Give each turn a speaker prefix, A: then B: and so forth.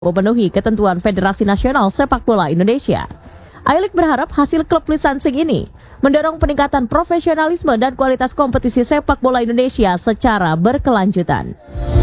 A: memenuhi ketentuan Federasi Nasional Sepak Bola Indonesia. I-League berharap hasil klub licensing ini mendorong peningkatan profesionalisme dan kualitas kompetisi sepak bola Indonesia secara berkelanjutan.